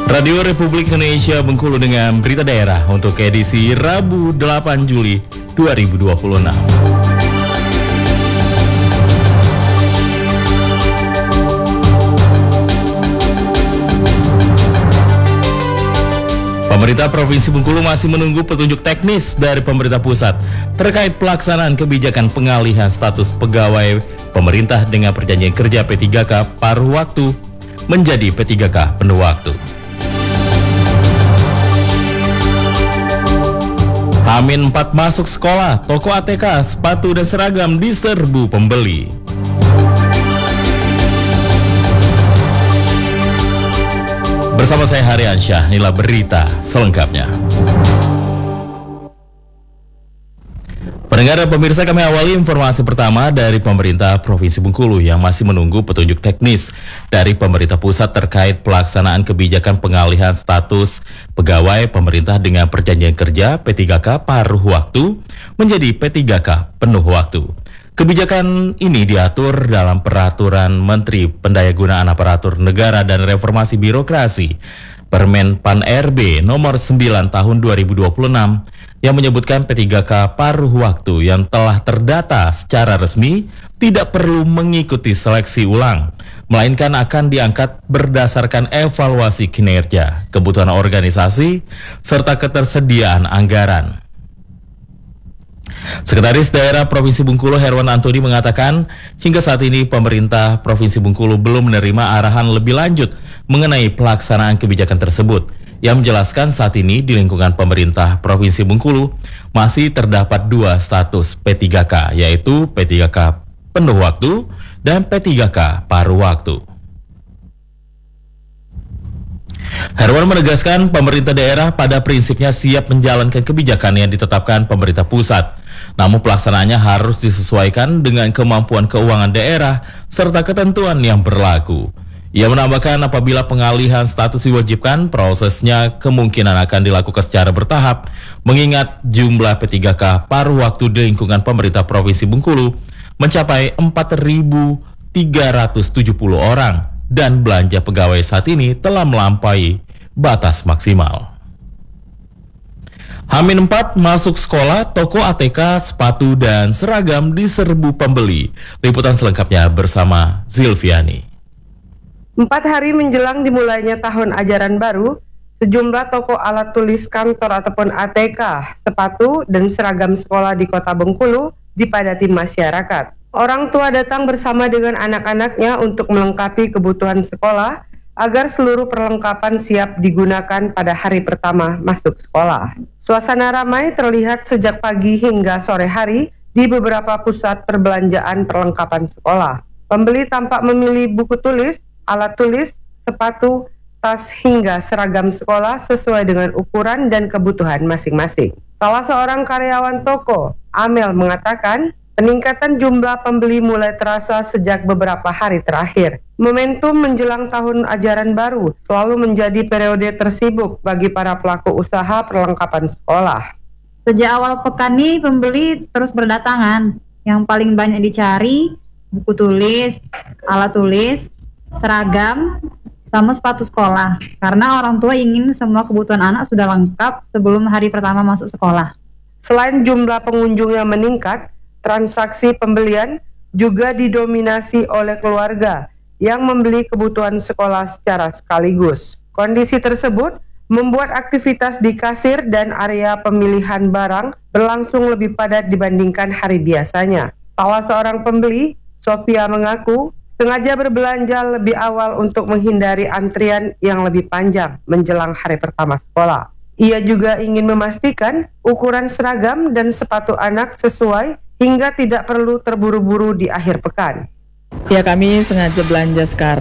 Radio Republik Indonesia Bengkulu dengan berita daerah untuk edisi Rabu 8 Juli 2026. Pemerintah Provinsi Bengkulu masih menunggu petunjuk teknis dari pemerintah pusat terkait pelaksanaan kebijakan pengalihan status pegawai pemerintah dengan perjanjian kerja P3K paruh waktu menjadi P3K penuh waktu. H-4 masuk sekolah, toko ATK, sepatu dan seragam diserbu pembeli. Bersama saya Haryansyah, inilah berita selengkapnya. Pendengar dan pemirsa, kami awali informasi pertama dari pemerintah Provinsi Bengkulu yang masih menunggu petunjuk teknis dari pemerintah pusat terkait pelaksanaan kebijakan pengalihan status pegawai pemerintah dengan perjanjian kerja P3K paruh waktu menjadi P3K penuh waktu. Kebijakan ini diatur dalam Peraturan Menteri Pendayagunaan Aparatur Negara dan Reformasi Birokrasi Permen Pan RB nomor 9 tahun 2026 yang menyebutkan P3K paruh waktu yang telah terdata secara resmi tidak perlu mengikuti seleksi ulang, melainkan akan diangkat berdasarkan evaluasi kinerja, kebutuhan organisasi, serta ketersediaan anggaran. Sekretaris Daerah Provinsi Bengkulu Herwan Antoni mengatakan hingga saat ini pemerintah Provinsi Bengkulu belum menerima arahan lebih lanjut mengenai pelaksanaan kebijakan tersebut. Yang menjelaskan saat ini di lingkungan pemerintah Provinsi Bengkulu masih terdapat dua status P3K, yaitu P3K penuh waktu dan P3K paruh waktu. Herwan menegaskan pemerintah daerah pada prinsipnya siap menjalankan kebijakan yang ditetapkan pemerintah pusat. Namun pelaksanaannya harus disesuaikan dengan kemampuan keuangan daerah serta ketentuan yang berlaku. Ia menambahkan apabila pengalihan status diwajibkan, prosesnya kemungkinan akan dilakukan secara bertahap, mengingat jumlah P3K paruh waktu di lingkungan pemerintah Provinsi Bengkulu mencapai 4.370 orang dan belanja pegawai saat ini telah melampaui batas maksimal. H-4 masuk sekolah, toko ATK, sepatu dan seragam diserbu pembeli. Liputan selengkapnya bersama Zilviani. 4 hari menjelang dimulainya tahun ajaran baru, sejumlah toko alat tulis kantor ataupun ATK, sepatu, dan seragam sekolah di Kota Bengkulu dipadati masyarakat. Orang tua datang bersama dengan anak-anaknya untuk melengkapi kebutuhan sekolah agar seluruh perlengkapan siap digunakan pada hari pertama masuk sekolah. Suasana ramai terlihat sejak pagi hingga sore hari di beberapa pusat perbelanjaan perlengkapan sekolah. Pembeli tampak memilih buku tulis, alat tulis, sepatu, tas hingga seragam sekolah sesuai dengan ukuran dan kebutuhan masing-masing. Salah seorang karyawan toko, Amel, mengatakan peningkatan jumlah pembeli mulai terasa sejak beberapa hari terakhir. Momentum menjelang tahun ajaran baru selalu menjadi periode tersibuk bagi para pelaku usaha perlengkapan sekolah. Sejak awal pekan ini pembeli terus berdatangan. Yang paling banyak dicari buku tulis, alat tulis, seragam, sama sepatu sekolah. Karena orang tua ingin semua kebutuhan anak sudah lengkap sebelum hari pertama masuk sekolah. Selain jumlah pengunjung yang meningkat, transaksi pembelian juga didominasi oleh keluarga yang membeli kebutuhan sekolah secara sekaligus. Kondisi tersebut membuat aktivitas di kasir dan area pemilihan barang berlangsung lebih padat dibandingkan hari biasanya. Salah seorang pembeli, Sophia, mengaku sengaja berbelanja lebih awal untuk menghindari antrian yang lebih panjang menjelang hari pertama sekolah. Ia juga ingin memastikan ukuran seragam dan sepatu anak sesuai hingga tidak perlu terburu-buru di akhir pekan. Ya, kami sengaja belanja sekarang